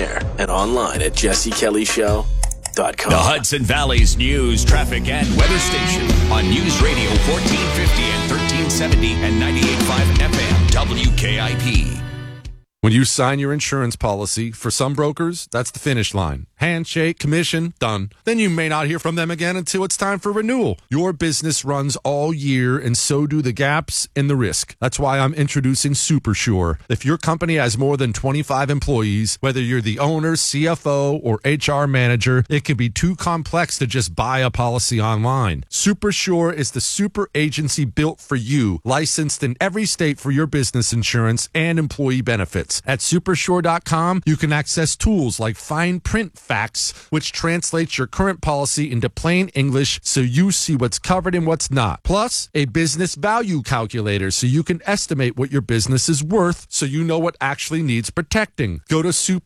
air and online at jessekellyshow.com. The Hudson Valley's news, traffic, and weather station on News Radio 1450 and 1370 and 98.5 FM WKIP. When you sign your insurance policy, for some brokers, that's the finish line. Handshake, commission, done. Then you may not hear from them again until it's time for renewal. Your business runs all year, and so do the gaps and the risk. That's why I'm introducing SuperSure. If your company has more than 25 employees, whether you're the owner, CFO, or HR manager, it can be too complex to just buy a policy online. SuperSure is the super agency built for you, licensed in every state for your business insurance and employee benefits. At supersure.com, you can access tools like fine print facts, which translates your current policy into plain English so you see what's covered and what's not. Plus, a business value calculator so you can estimate what your business is worth so you know what actually needs protecting. Go to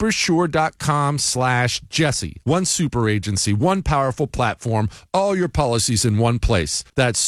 supersure.com/Jesse. One super agency, one powerful platform, all your policies in one place. That's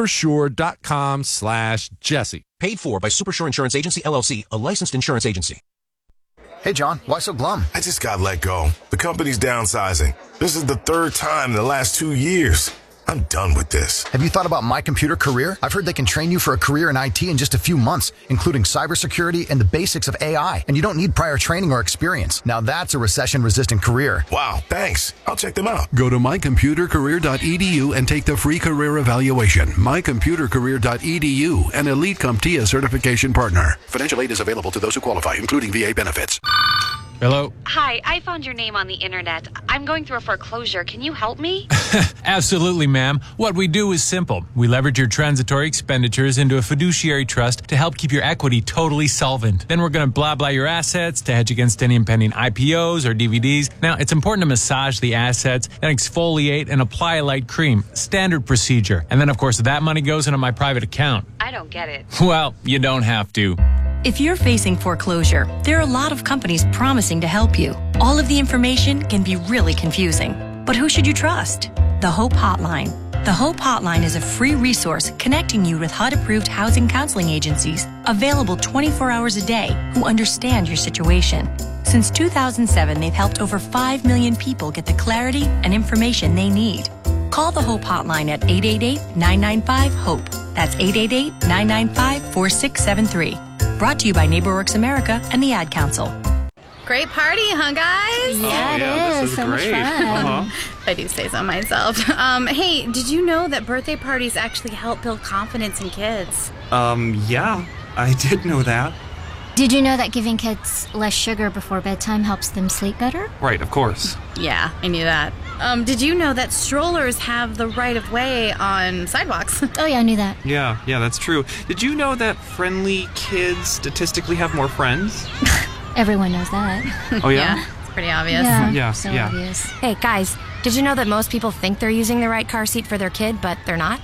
supersure.com/Jesse. Paid for by Supersure Insurance Agency, LLC, a licensed insurance agency. Hey, John, why so glum? I just got let go. The company's downsizing. This is the third time in the last 2 years. I'm done with this. Have you thought about My Computer Career? I've heard they can train you for a career in IT in just a few months, including cybersecurity and the basics of AI. And you don't need prior training or experience. Now that's a recession-resistant career. Wow, thanks. I'll check them out. Go to mycomputercareer.edu and take the free career evaluation. mycomputercareer.edu, an Elite CompTIA certification partner. Financial aid is available to those who qualify, including VA benefits. Hello? Hi, I found your name on the internet. I'm going through a foreclosure. Can you help me? Absolutely, ma'am. What we do is simple. We leverage your transitory expenditures into a fiduciary trust to help keep your equity totally solvent. Then we're going to blah your assets to hedge against any impending IPOs or DVDs. Now, it's important to massage the assets, then exfoliate and apply a light cream. Standard procedure. And then, of course, that money goes into my private account. I don't get it. Well, you don't have to. If you're facing foreclosure, there are a lot of companies promising to help you. All of the information can be really confusing. But who should you trust? The Hope Hotline. The Hope Hotline is a free resource connecting you with HUD-approved housing counseling agencies, available 24 hours a day, who understand your situation. Since 2007, they've helped over 5 million people get the clarity and information they need. Call the Hope Hotline at 888-995-HOPE. That's 888-995-4673. Brought to you by NeighborWorks America and the Ad Council. Great party, huh, guys? Yeah, it is. So great. much fun. I do say so myself. Hey, did you know that birthday parties actually help build confidence in kids? Yeah, I did know that. Did you know that giving kids less sugar before bedtime helps them sleep better? Right, of course. Yeah, I knew that. Did you know that strollers have the right of way on sidewalks? Oh, yeah, I knew that. Yeah, that's true. Did you know that friendly kids statistically have more friends? Everyone knows that. Oh, yeah? Yeah, it's pretty obvious. Yeah, so yeah. obvious. Hey, guys, did you know that most people think they're using the right car seat for their kid, but they're not?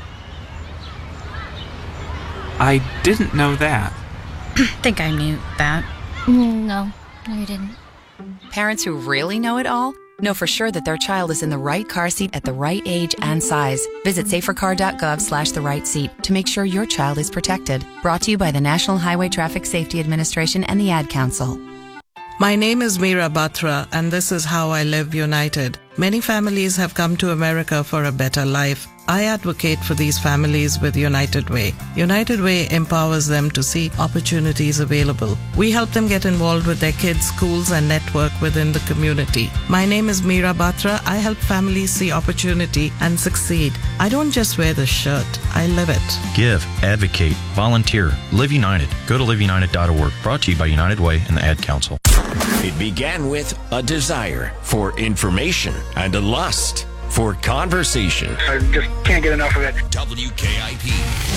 I didn't know that. Think I knew that. No, you didn't. Parents who really know it all know for sure that their child is in the right car seat at the right age and size. Visit safercar.gov/the right seat to make sure your child is protected. Brought to you by the National Highway Traffic Safety Administration and the Ad Council. My name is Meera Batra, and this is How I Live United. Many families have come to America for a better life. I advocate for these families with United Way. United Way empowers them to see opportunities available. We help them get involved with their kids' schools and network within the community. My name is Meera Batra. I help families see opportunity and succeed. I don't just wear the shirt, I live it. Give, advocate, volunteer, Live United. Go to liveunited.org. Brought to you by United Way and the Ad Council. It began with a desire for information and a lust for conversation. I just can't get enough of it. WKIP.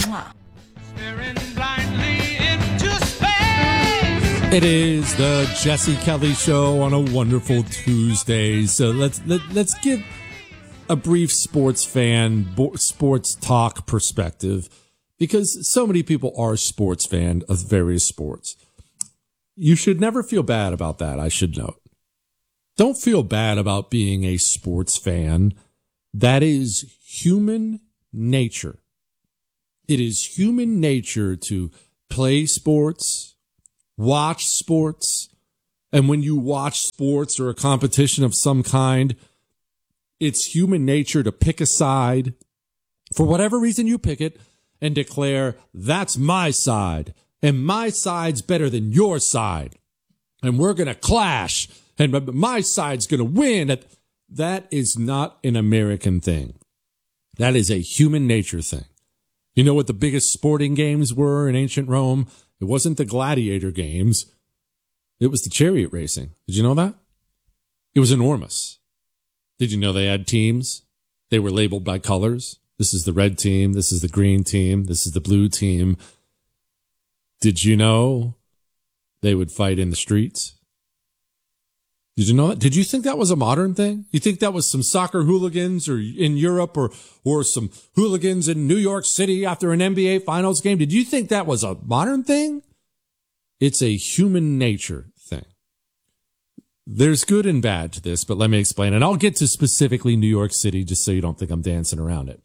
It is the Jesse Kelly Show on a wonderful Tuesday. So let's give a brief sports talk perspective, because so many people are sports fan of various sports. You should never feel bad about that, I should note. Don't feel bad about being a sports fan. That is human nature. It is human nature to play sports, watch sports, And when you watch sports or a competition of some kind, it's human nature to pick a side for whatever reason you pick it and declare, that's my side and my side's better than your side. And we're going to clash and my side's going to win. That is not an American thing. That is a human nature thing. You know what the biggest sporting games were in ancient Rome? It wasn't the gladiator games. It was the chariot racing. Did you know that? It was enormous. Did you know they had teams? They were labeled by colors. This is the red team. This is the green team. This is the blue team. Did you know they would fight in the streets? Did you know that? Did you think that was a modern thing? You think that was some soccer hooligans or in Europe or some hooligans in New York City after an NBA Finals game? Did you think that was a modern thing? It's a human nature thing. There's good and bad to this, but let me explain. And I'll get to specifically New York City just so you don't think I'm dancing around it.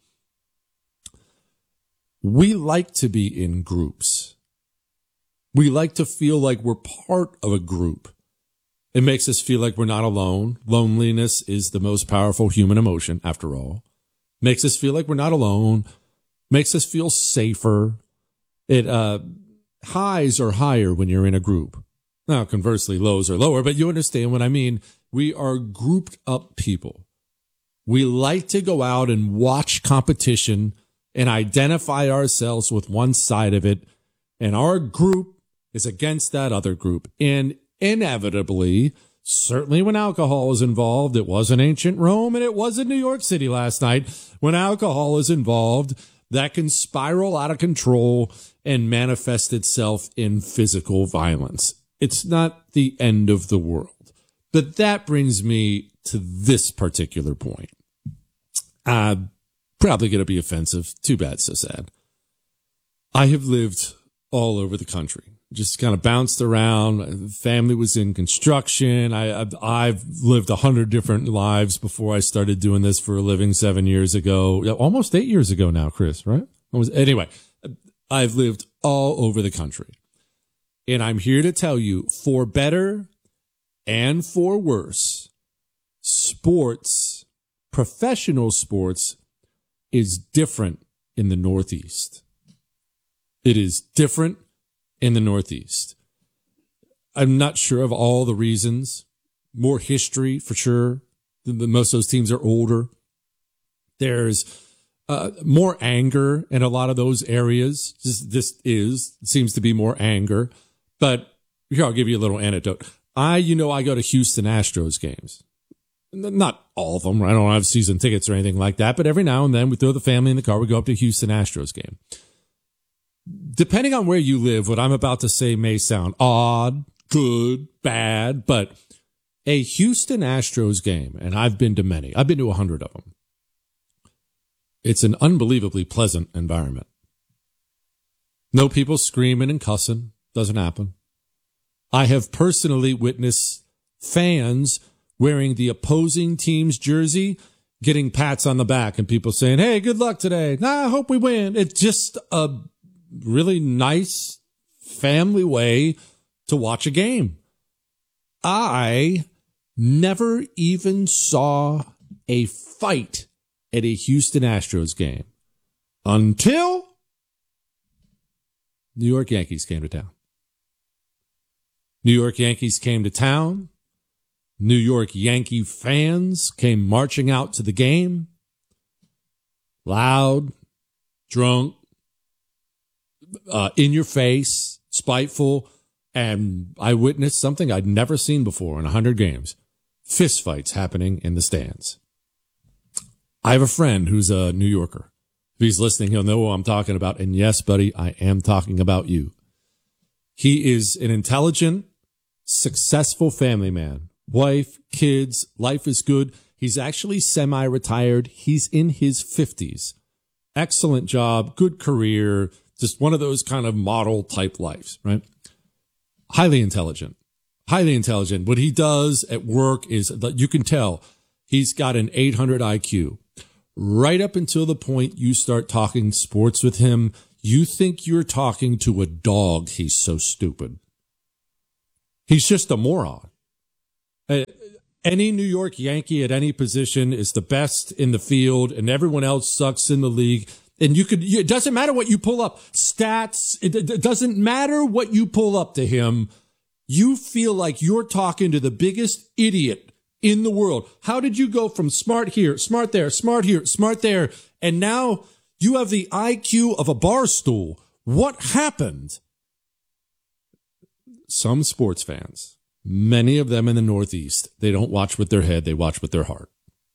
We like to be in groups. We like to feel like we're part of a group. It makes us feel like we're not alone. Loneliness is the most powerful human emotion, after all. Makes us feel like we're not alone. Makes us feel safer. It highs are higher when you're in a group. Now, conversely, lows are lower, but you understand what I mean. We are grouped up people. We like to go out and watch competition and identify ourselves with one side of it, and our group is against that other group. And inevitably, certainly when alcohol is involved, it was in ancient Rome and it was in New York City last night. When alcohol is involved, that can spiral out of control and manifest itself in physical violence. It's not the end of the world. But that brings me to this particular point. Probably going to be offensive. Too bad, so sad. I have lived all over the country. Just kind of bounced around. Family was in construction. I've lived 100 different lives before I started doing this for a living 7 years ago. Almost 8 years ago now, Chris, right? Anyway, I've lived all over the country. And I'm here to tell you, for better and for worse, sports, professional sports, is different in the Northeast. It is different in the Northeast. I'm not sure of all the reasons. More history, for sure. Most of those teams are older. There's more anger in a lot of those areas. This seems to be more anger. But here, I'll give you a little anecdote. I go to Houston Astros games. Not all of them. I don't have season tickets or anything like that. But every now and then we throw the family in the car. We go up to a Houston Astros game. Depending on where you live, what I'm about to say may sound odd, good, bad, but a Houston Astros game, and I've been to many. I've been to 100 of them. It's an unbelievably pleasant environment. No people screaming and cussing. Doesn't happen. I have personally witnessed fans wearing the opposing team's jersey, getting pats on the back and people saying, hey, good luck today. I hope we win. It's just a really nice family way to watch a game. I never even saw a fight at a Houston Astros game until New York Yankees came to town. New York Yankees came to town. New York Yankee fans came marching out to the game. Loud, drunk, in your face, spiteful, and I witnessed something I'd never seen before in 100 games. Fist fights happening in the stands. I have a friend who's a New Yorker. If he's listening, he'll know what I'm talking about. And yes, buddy, I am talking about you. He is an intelligent, successful family man. Wife, kids, life is good. He's actually semi-retired. He's in his 50s. Excellent job, good career, just one of those kind of model type lives, right? Highly intelligent. What he does at work is, you can tell he's got an 800 IQ. Right up until the point you start talking sports with him, you think you're talking to a dog. He's so stupid. He's just a moron. Any New York Yankee at any position is the best in the field, and everyone else sucks in the league. And it doesn't matter what you pull up, stats. It doesn't matter what you pull up to him. You feel like you're talking to the biggest idiot in the world. How did you go from smart here, smart there, smart here, smart there, and now you have the IQ of a bar stool? What happened? Some sports fans, many of them in the Northeast, they don't watch with their head, they watch with their heart.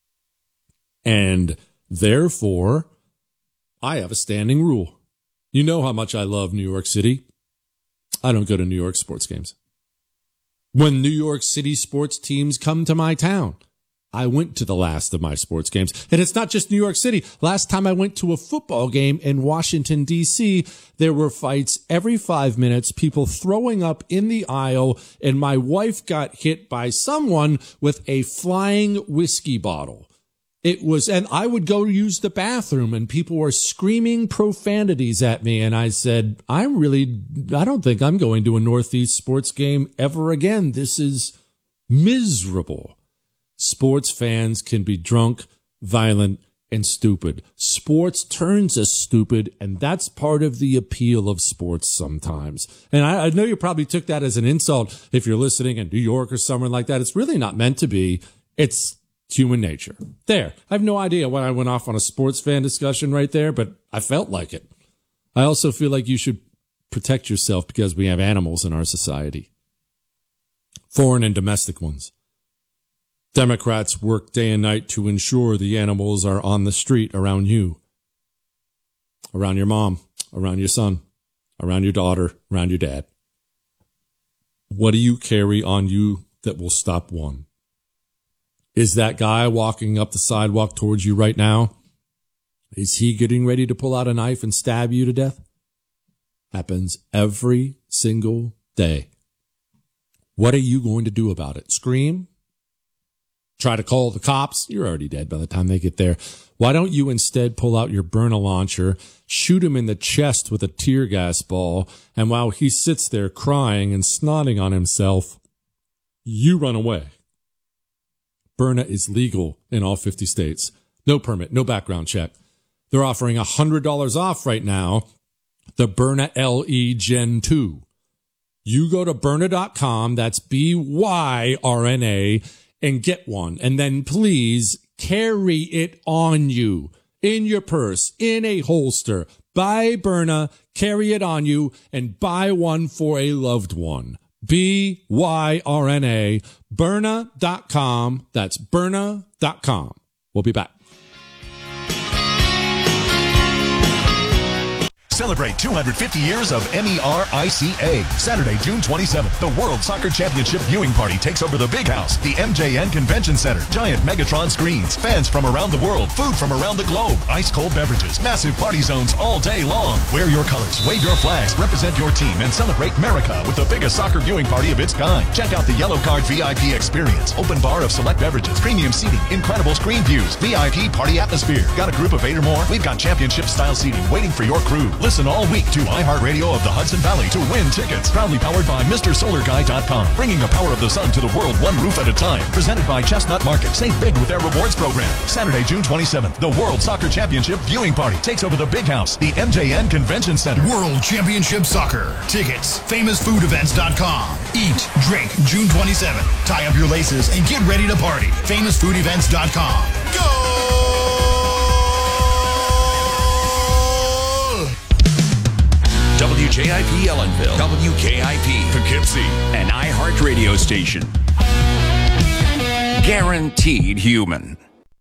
And therefore, I have a standing rule. You know how much I love New York City. I don't go to New York sports games. When New York City sports teams come to my town, I went to the last of my sports games. And it's not just New York City. Last time I went to a football game in Washington, D.C., there were fights every 5 minutes, people throwing up in the aisle, and my wife got hit by someone with a flying whiskey bottle. And I would go use the bathroom, and people were screaming profanities at me, and I said, I don't think I'm going to a Northeast sports game ever again. This is miserable. Sports fans can be drunk, violent, and stupid. Sports turns us stupid, and that's part of the appeal of sports sometimes. And I know you probably took that as an insult if you're listening in New York or somewhere like that. It's really not meant to be. It's human nature. There. I have no idea why I went off on a sports fan discussion right there, but I felt like it. I also feel like you should protect yourself because we have animals in our society. Foreign and domestic ones. Democrats work day and night to ensure the animals are on the street around you, around your mom, around your son, around your daughter, around your dad. What do you carry on you that will stop one? Is that guy walking up the sidewalk towards you right now? Is he getting ready to pull out a knife and stab you to death? Happens every single day. What are you going to do about it? Scream? Try to call the cops? You're already dead by the time they get there. Why don't you instead pull out your burner launcher, shoot him in the chest with a tear gas ball, and while he sits there crying and snotting on himself, you run away. Byrna is legal in all 50 states. No permit, no background check. They're offering $100 off right now, the Byrna LE Gen 2. You go to Byrna.com, that's BYRNA, and get one. And then please carry it on you, in your purse, in a holster. Buy Byrna, carry it on you, and buy one for a loved one. BYRNA, Byrna.com. That's Byrna.com. We'll be back. Celebrate 250 years of MERICA. Saturday, June 27th, the World Soccer Championship viewing party takes over the Big House, the MJN Convention Center. Giant Megatron screens, fans from around the world, food from around the globe, ice-cold beverages, massive party zones all day long. Wear your colors, wave your flags, represent your team, and celebrate America with the biggest soccer viewing party of its kind. Check out the Yellow Card VIP experience, open bar of select beverages, premium seating, incredible screen views, VIP party atmosphere. Got a group of 8 or more? We've got championship-style seating waiting for your crew. Listen all week to iHeartRadio of the Hudson Valley to win tickets. Proudly powered by MrSolarGuy.com. Bringing the power of the sun to the world one roof at a time. Presented by Chestnut Market. Save big with their rewards program. Saturday, June 27th, the World Soccer Championship viewing party takes over the Big House, the MJN Convention Center. World Championship Soccer. Tickets, famousfoodevents.com. Eat, drink, June 27th. Tie up your laces and get ready to party. famousfoodevents.com. Go! WJIP Ellenville, WKIP Poughkeepsie, an iHeart radio station. Guaranteed human.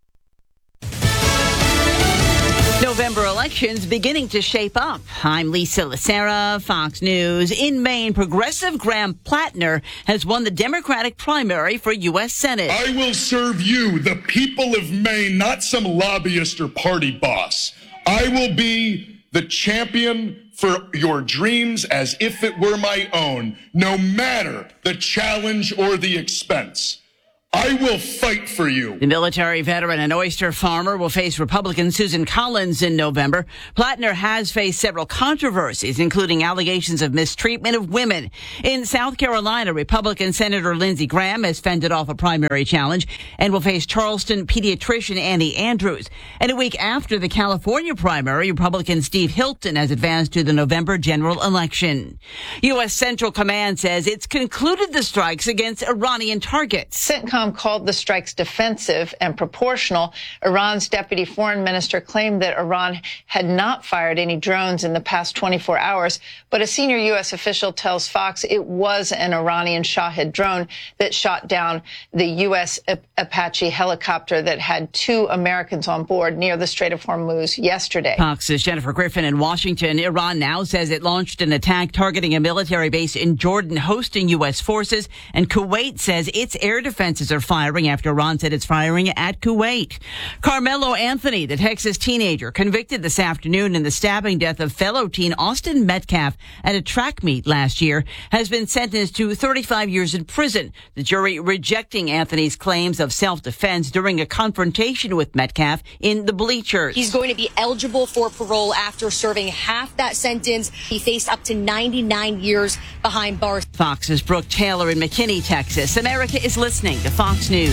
November elections beginning to shape up. I'm Lisa Lacera, Fox News. In Maine, progressive Graham Plattner has won the Democratic primary for U.S. Senate. I will serve you, the people of Maine, not some lobbyist or party boss. I will be the champion for your dreams as if it were my own, no matter the challenge or the expense. I will fight for you. The military veteran and oyster farmer will face Republican Susan Collins in November. Plattner has faced several controversies, including allegations of mistreatment of women. In South Carolina, Republican Senator Lindsey Graham has fended off a primary challenge and will face Charleston pediatrician Annie Andrews. And a week after the California primary, Republican Steve Hilton has advanced to the November general election. U.S. Central Command says it's concluded the strikes against Iranian targets. CENTCOM called the strikes defensive and proportional. Iran's deputy foreign minister claimed that Iran had not fired any drones in the past 24 hours, but a senior U.S. official tells Fox it was an Iranian Shahed drone that shot down the U.S. Apache helicopter that had 2 Americans on board near the Strait of Hormuz yesterday. Fox's Jennifer Griffin in Washington. Iran now says it launched an attack targeting a military base in Jordan hosting U.S. forces, and Kuwait says its air defenses are firing after Iran said it's firing at Kuwait. Carmelo Anthony, the Texas teenager convicted this afternoon in the stabbing death of fellow teen Austin Metcalf at a track meet last year, has been sentenced to 35 years in prison. The jury rejecting Anthony's claims of self-defense during a confrontation with Metcalf in the bleachers. He's going to be eligible for parole after serving half that sentence. He faced up to 99 years behind bars. Fox's Brooke Taylor in McKinney, Texas. America is listening to Fox News.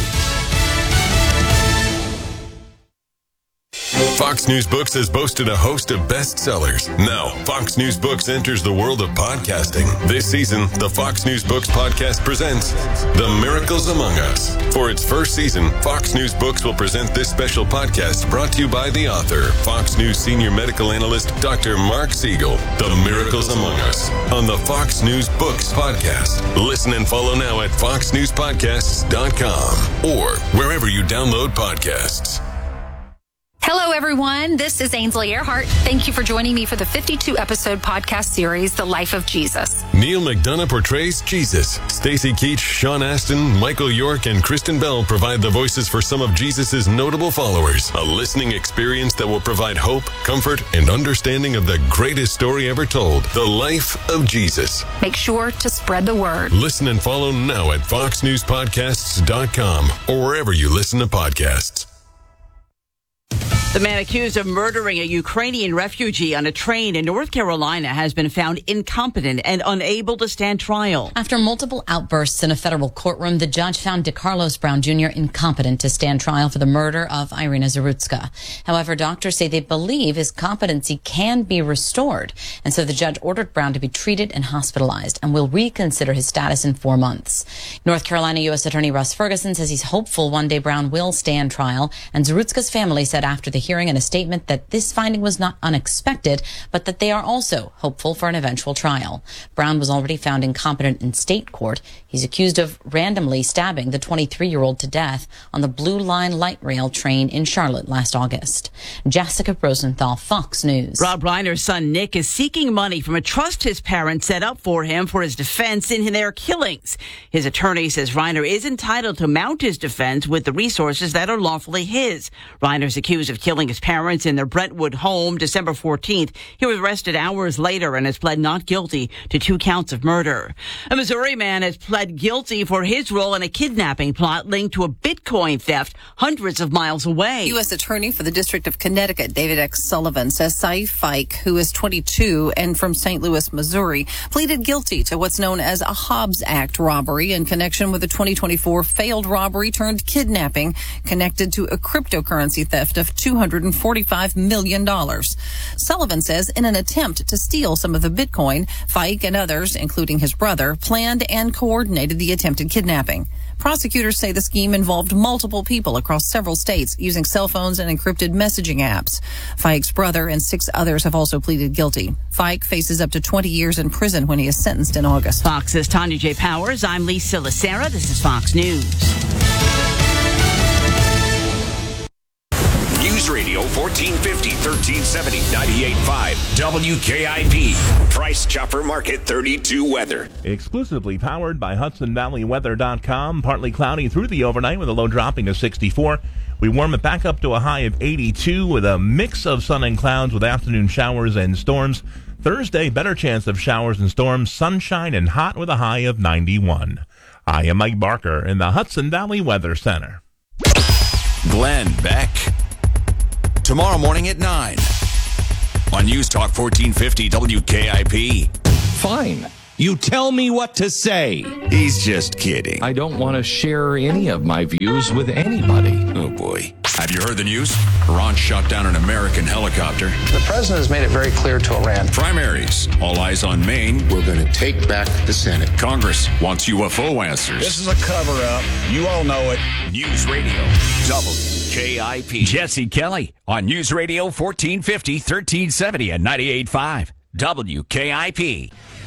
Fox News Books has boasted a host of bestsellers. Now, Fox News Books enters the world of podcasting. This season, the Fox News Books podcast presents The Miracles Among Us. For its first season, Fox News Books will present this special podcast brought to you by the author, Fox News senior medical analyst, Dr. Mark Siegel. The Miracles Among Us on the Fox News Books podcast. Listen and follow now at foxnewspodcasts.com or wherever you download podcasts. Hello, everyone. This is Ainsley Earhart. Thank you for joining me for the 52-episode podcast series, The Life of Jesus. Neil McDonough portrays Jesus. Stacey Keach, Sean Astin, Michael York, and Kristen Bell provide the voices for some of Jesus' notable followers. A listening experience that will provide hope, comfort, and understanding of the greatest story ever told, The Life of Jesus. Make sure to spread the word. Listen and follow now at foxnewspodcasts.com or wherever you listen to podcasts. The man accused of murdering a Ukrainian refugee on a train in North Carolina has been found incompetent and unable to stand trial. After multiple outbursts in a federal courtroom, the judge found DeCarlos Brown Jr. incompetent to stand trial for the murder of Irina Zarutska. However, doctors say they believe his competency can be restored, and so the judge ordered Brown to be treated and hospitalized and will reconsider his status in 4 months. North Carolina U.S. Attorney Russ Ferguson says he's hopeful one day Brown will stand trial, and Zarutska's family said after the hearing in a statement that this finding was not unexpected, but that they are also hopeful for an eventual trial. Brown was already found incompetent in state court. He's accused of randomly stabbing the 23-year-old to death on the Blue Line light rail train in Charlotte last August. Jessica Rosenthal, Fox News. Rob Reiner's son Nick is seeking money from a trust his parents set up for him for his defense in their killings. His attorney says Reiner is entitled to mount his defense with the resources that are lawfully his. Reiner's accused of killing his parents in their Brentwood home December 14th. He was arrested hours later and has pled not guilty to 2 counts of murder. A Missouri man has pled guilty for his role in a kidnapping plot linked to a Bitcoin theft hundreds of miles away. U.S. Attorney for the District of Connecticut, David X. Sullivan, says Saif Fike, who is 22 and from St. Louis, Missouri, pleaded guilty to what's known as a Hobbs Act robbery in connection with the 2024 failed robbery turned kidnapping connected to a cryptocurrency theft of $245 million. Sullivan says in an attempt to steal some of the Bitcoin, Fike and others, including his brother, planned and coordinated the attempted kidnapping. Prosecutors say the scheme involved multiple people across several states using cell phones and encrypted messaging apps. Fike's brother and 6 others have also pleaded guilty. Fike faces up to 20 years in prison when he is sentenced in August. Fox's Tanya J. Powers. I'm Lisa Lacera. This is Fox News. News Radio 1450, 1370, 98.5, WKIP. Price Chopper Market 32 weather. Exclusively powered by HudsonValleyWeather.com. Partly cloudy through the overnight with a low dropping to 64. We warm it back up to a high of 82 with a mix of sun and clouds with afternoon showers and storms. Thursday, better chance of showers and storms, sunshine and hot with a high of 91. I am Mike Barker in the Hudson Valley Weather Center. Glenn Beck. Tomorrow morning at 9 on News Talk 1450 WKIP. Fine. You tell me what to say. He's just kidding. I don't want to share any of my views with anybody. Oh, boy. Have you heard the news? Iran shot down an American helicopter. The president has made it very clear to Iran. Primaries. All eyes on Maine. We're going to take back the Senate. Congress wants UFO answers. This is a cover-up. You all know it. News Radio WKIP. Jesse Kelly on News Radio 1450, 1370, and 98.5 WKIP.